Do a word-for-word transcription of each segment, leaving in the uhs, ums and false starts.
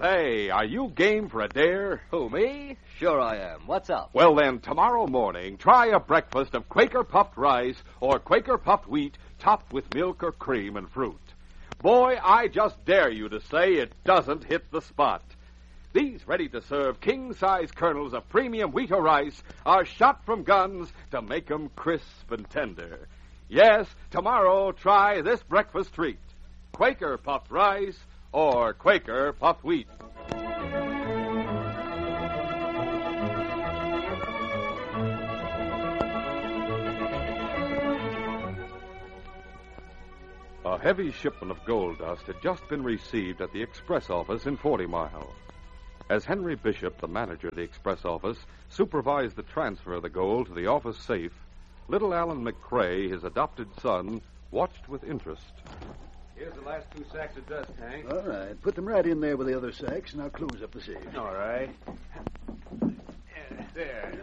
Say, are you game for a dare? Who, me? Sure I am. What's up? Well, then, tomorrow morning, try a breakfast of Quaker puffed rice or Quaker puffed wheat topped with milk or cream and fruit. Boy, I just dare you to say it doesn't hit the spot. These ready-to-serve king-size kernels of premium wheat or rice are shot from guns to make 'em crisp and tender. Yes, tomorrow try this breakfast treat. Quaker puffed rice or Quaker puffed wheat. A heavy shipment of gold dust had just been received at the express office in Forty Mile. As Henry Bishop, the manager of the express office, supervised the transfer of the gold to the office safe, little Alan McCrae, his adopted son, watched with interest. Here's the last two sacks of dust, Hank. All right. Put them right in there with the other sacks, and I'll close up the safe. All right. There.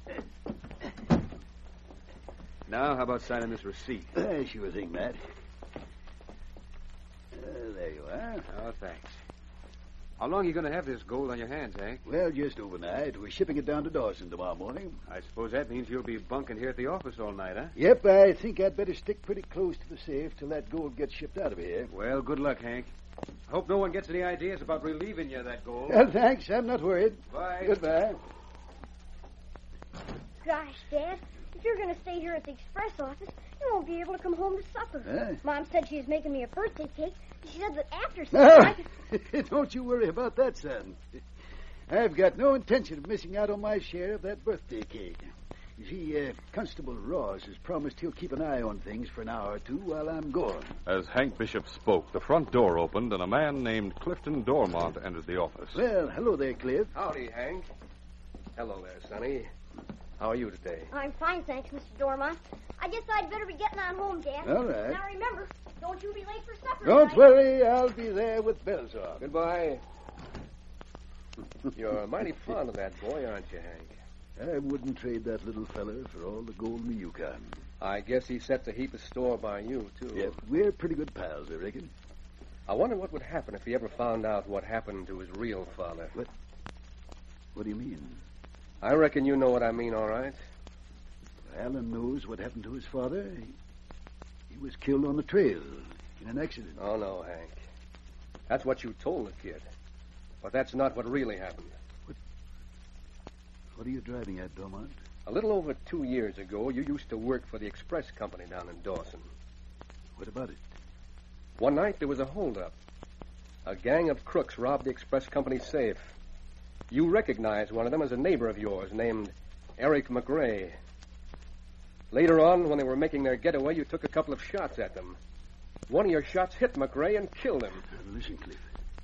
Now, how about signing this receipt? I sure think, Matt. Uh, there you are. Oh, thanks. How long are you going to have this gold on your hands, Hank? Well, just overnight. We're shipping it down to Dawson tomorrow morning. I suppose that means you'll be bunking here at the office all night, huh? Yep, I think I'd better stick pretty close to the safe till that gold gets shipped out of here. Well, good luck, Hank. Hope no one gets any ideas about relieving you of that gold. Well, thanks. I'm not worried. Bye. Goodbye. Gosh, Dad, if you're going to stay here at the express office, you won't be able to come home to supper. Huh? Mom said she was making me a birthday cake. She said that after supper, I could... Don't you worry about that, son. I've got no intention of missing out on my share of that birthday cake. You see, uh, Constable Ross has promised he'll keep an eye on things for an hour or two while I'm gone. As Hank Bishop spoke, the front door opened and a man named Clifton Dormont entered the office. Well, hello there, Cliff. Howdy, Hank. Hello there, Sonny. How are you today? I'm fine, thanks, Mister Dormont. I guess I'd better be getting on home, Dad. All right. Now remember, don't you be late for supper. Don't tonight. worry, I'll be there with bells off. Goodbye. You're mighty fond of that boy, aren't you, Hank? I wouldn't trade that little fella for all the gold in the Yukon. I guess he sets a heap of store by you, too. Yep, we're pretty good pals, I reckon. I wonder what would happen if he ever found out what happened to his real father. What? What do you mean? I reckon you know what I mean, all right? Alan knows what happened to his father. He, he was killed on the trail in an accident. Oh, no, Hank. That's what you told the kid. But that's not what really happened. What, what are you driving at, Dormont? A little over two years ago, you used to work for the express company down in Dawson. What about it? One night, there was a holdup. A gang of crooks robbed the express company safe. You recognized one of them as a neighbor of yours named Eric McRae. Later on, when they were making their getaway, you took a couple of shots at them. One of your shots hit McRae and killed him. Uh, listen, Cliff.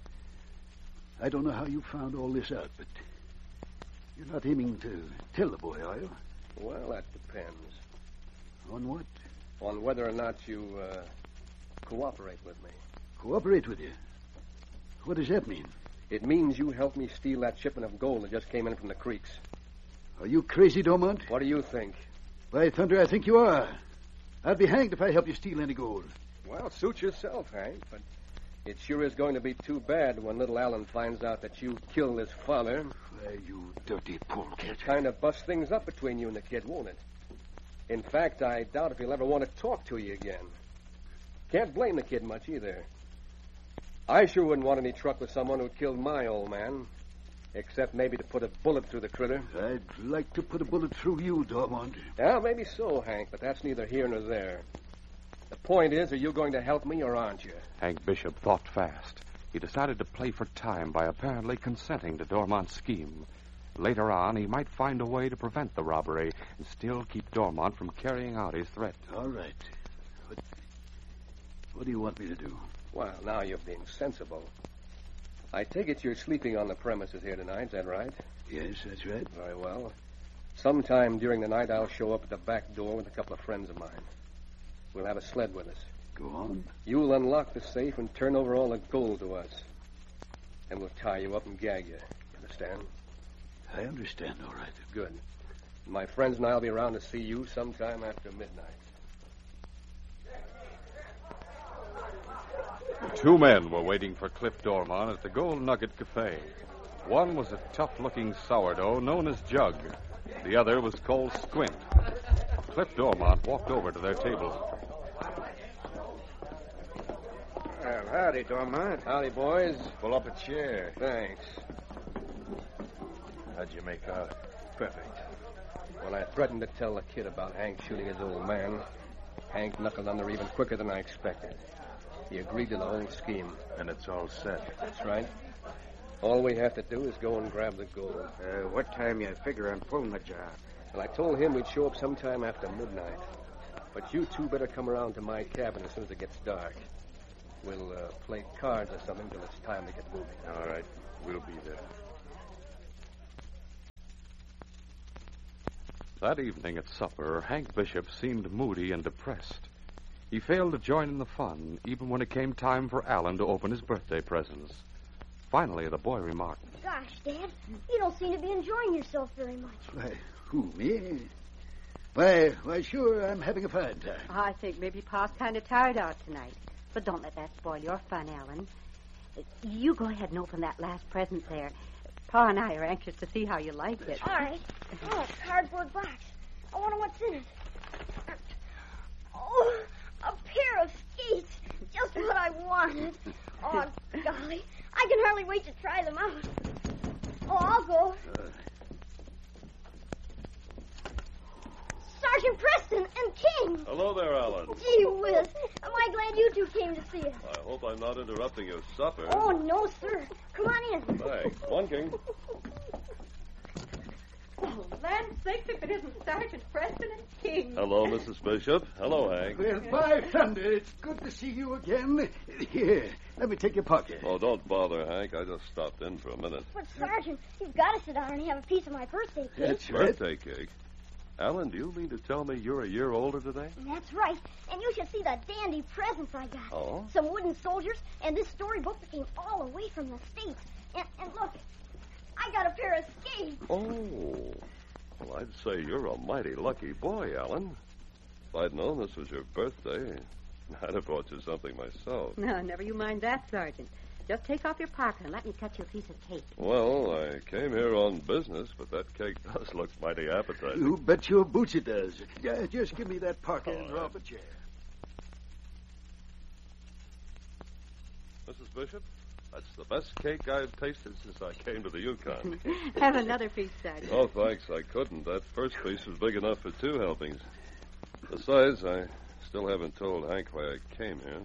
I don't know how you found all this out, but you're not aiming to tell the boy, are you? Well, that depends. On what? On whether or not you uh, cooperate with me. Cooperate with you? What does that mean? It means you helped me steal that shipment of gold that just came in from the creeks. Are you crazy, Dormont? What do you think? By thunder, I think you are. I'd be hanged if I helped you steal any gold. Well, suit yourself, Hank, but it sure is going to be too bad when little Alan finds out that you killed his father. Why, you dirty polecat. Kind of bust things up between you and the kid, won't it? In fact, I doubt if he'll ever want to talk to you again. Can't blame the kid much, either. I sure wouldn't want any truck with someone who killed my old man. Except maybe to put a bullet through the critter. I'd like to put a bullet through you, Dormont. Yeah, maybe so, Hank, but that's neither here nor there. The point is, are you going to help me or aren't you? Hank Bishop thought fast. He decided to play for time by apparently consenting to Dormont's scheme. Later on, he might find a way to prevent the robbery and still keep Dormont from carrying out his threat. All right. What, what do you want me to do? Well, now you're being sensible. I take it you're sleeping on the premises here tonight, is that right? Yes, that's right. Very well. Sometime during the night, I'll show up at the back door with a couple of friends of mine. We'll have a sled with us. Go on. You'll unlock the safe and turn over all the gold to us. Then we'll tie you up and gag you. You understand? I understand, all right. Good. My friends and I'll be around to see you sometime after midnight. Two men were waiting for Cliff Dormont at the Gold Nugget Cafe. One was a tough-looking sourdough known as Jug. The other was called Squint. Cliff Dormont walked over to their table. Well, howdy, Dormont. Howdy, boys. Pull up a chair. Thanks. How'd you make out? Perfect. When I threatened to tell the kid about Hank shooting his old man, Hank knuckled under even quicker than I expected. He agreed to the whole scheme. And it's all set. That's right. All we have to do is go and grab the gold. Uh, what time you figure on pulling the job? Well, I told him we'd show up sometime after midnight. But you two better come around to my cabin as soon as it gets dark. We'll uh, play cards or something till it's time to get moving. All right. We'll be there. That evening at supper, Hank Bishop seemed moody and depressed. He failed to join in the fun, even when it came time for Alan to open his birthday presents. Finally, the boy remarked, Gosh, Dad, you don't seem to be enjoying yourself very much. Why, who, me? Why, why, sure, I'm having a fine time. I think maybe Pa's kind of tired out tonight. But don't let that spoil your fun, Alan. You go ahead and open that last present there. Pa and I are anxious to see how you like it. All right. Oh, a cardboard box. I wonder what's in it. Oh, a pair of skates. Just what I wanted. Oh, golly. I can hardly wait to try them out. Oh, I'll go. Uh, Sergeant Preston and King. Hello there, Alan. Gee whiz. Am I glad you two came to see us? I hope I'm not interrupting your supper. Oh, no, sir. Come on in. Thanks. One, King. Oh, land's sakes, if it isn't Sergeant Preston and King. Hello, Missus Bishop. Hello, Hank. well, by thunder, it's good to see you again. Here, let me take your pocket. Oh, don't bother, Hank. I just stopped in for a minute. But, Sergeant, you've got to sit down and have a piece of my birthday cake. That's right. Birthday cake. Alan, do you mean to tell me you're a year older today? That's right. And you should see the dandy presents I got. Oh? Some wooden soldiers and this storybook that came all the way from the States. And, and look, I got a pair of skates. Oh. Well, I'd say you're a mighty lucky boy, Alan. If I'd known this was your birthday, I'd have brought you something myself. No, never you mind that, Sergeant. Just take off your parka and let me cut you a piece of cake. Well, I came here on business, but that cake does look mighty appetizing. You bet your boots it does. Yeah, just give me that parka and All draw right. up a chair. Missus Bishop, that's the best cake I've tasted since I came to the Yukon. Have another piece, Sergeant. Oh, thanks, I couldn't. That first piece was big enough for two helpings. Besides, I still haven't told Hank why I came here.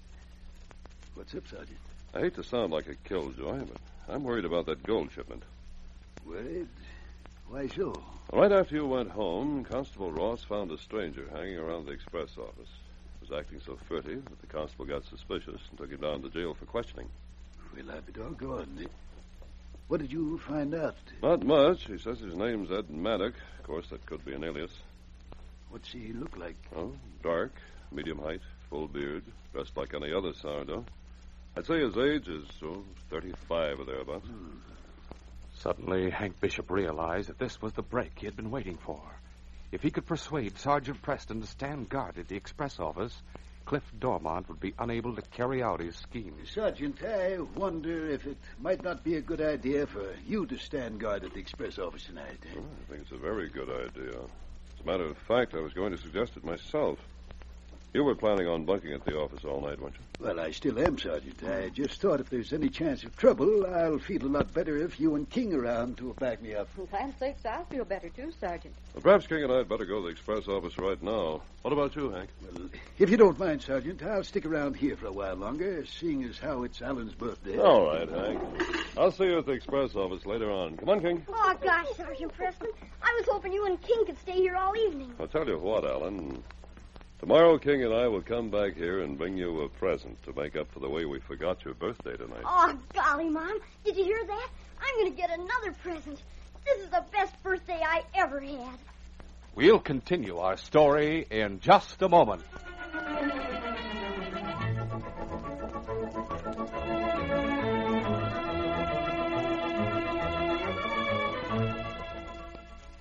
What's up, Sergeant? I hate to sound like a killjoy, but I'm worried about that gold shipment. Worried? Why so? Right after you went home, Constable Ross found a stranger hanging around the express office. He was acting so furtive that the constable got suspicious and took him down to jail for questioning. Well, I'll be doggone. What did you find out? Not much. He says his name's Ed Maddock. Of course, that could be an alias. What's he look like? Oh, dark, medium height, full beard, dressed like any other sourdough. I'd say his age is, oh, thirty-five or thereabouts. Hmm. Suddenly, Hank Bishop realized that this was the break he had been waiting for. If he could persuade Sergeant Preston to stand guard at the express office, Cliff Dormont would be unable to carry out his scheme. Sergeant, I wonder if it might not be a good idea for you to stand guard at the express office tonight. Oh, I think it's a very good idea. As a matter of fact, I was going to suggest it myself. You were planning on bunking at the office all night, weren't you? Well, I still am, Sergeant. I just thought if there's any chance of trouble, I'll feel a lot better if you and King are around to back me up. For land's sakes, I feel better too, Sergeant. Well, perhaps King and I had better go to the express office right now. What about you, Hank? Well, if you don't mind, Sergeant, I'll stick around here for a while longer, seeing as how it's Alan's birthday. All right, Hank. I'll see you at the express office later on. Come on, King. Oh, gosh, Sergeant Preston. I was hoping you and King could stay here all evening. I'll tell you what, Alan. Tomorrow, King and I will come back here and bring you a present to make up for the way we forgot your birthday tonight. Oh, golly, Mom. Did you hear that? I'm going to get another present. This is the best birthday I ever had. We'll continue our story in just a moment.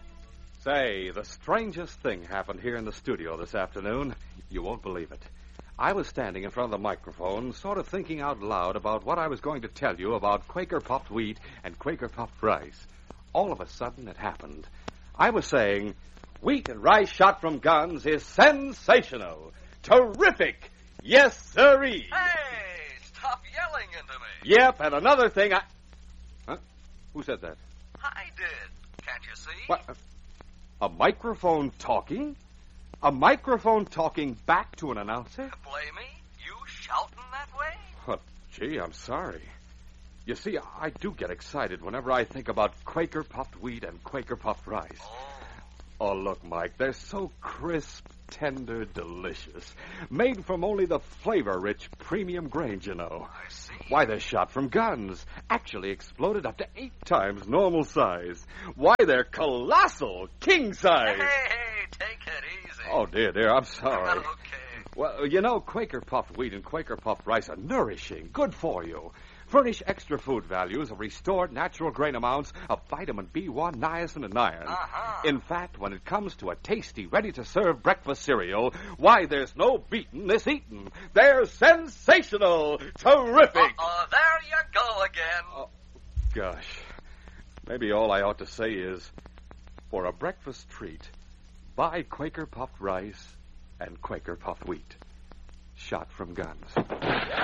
Say, the strangest thing happened here in the studio this afternoon. You won't believe it. I was standing in front of the microphone, sort of thinking out loud about what I was going to tell you about Quaker puffed wheat and Quaker puffed rice. All of a sudden, it happened. I was saying, wheat and rice shot from guns is sensational, terrific, yes, sirree. Hey, stop yelling into me. Yep, and another thing I... Huh? Who said that? I did. Can't you see? What? A microphone talking? A microphone talking back to an announcer? Blame me? You shouting that way? Well, gee, I'm sorry. You see, I do get excited whenever I think about Quaker puffed wheat and Quaker puffed rice. Oh. Oh, look, Mike, they're so crisp, tender, delicious. Made from only the flavor-rich premium grain, you know. I see. Why, they're shot from guns. Actually exploded up to eight times normal size. Why, they're colossal, king size. Hey, hey, take it easy. Oh, dear, dear, I'm sorry. Okay. Well, you know, Quaker puffed wheat and Quaker puffed rice are nourishing, good for you. Furnish extra food values of restored natural grain amounts of vitamin B one, niacin, and iron. Uh-huh. In fact, when it comes to a tasty, ready-to-serve breakfast cereal, why, there's no beating this eating. They're sensational, terrific. Uh-uh, there you go again. Oh, gosh. Maybe all I ought to say is, for a breakfast treat, buy Quaker puffed rice and Quaker puffed wheat, shot from guns.